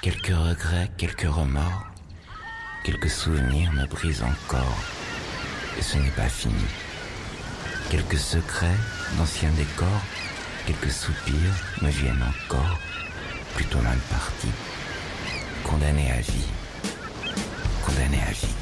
Quelques regrets, quelques remords, quelques souvenirs me brisent encore. Et ce n'est pas fini. Quelques secrets d'anciens décors, quelques soupirs me viennent encore, plutôt mal partis. Condamné à vie. Condamné à vie.